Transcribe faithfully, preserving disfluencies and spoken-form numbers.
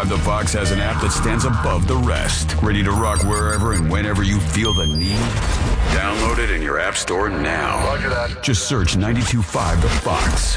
five The Fox has an app that stands above the rest. Ready to rock wherever and whenever you feel the need? Download it in your app store now. Roger that. Just search ninety-two point five The Fox.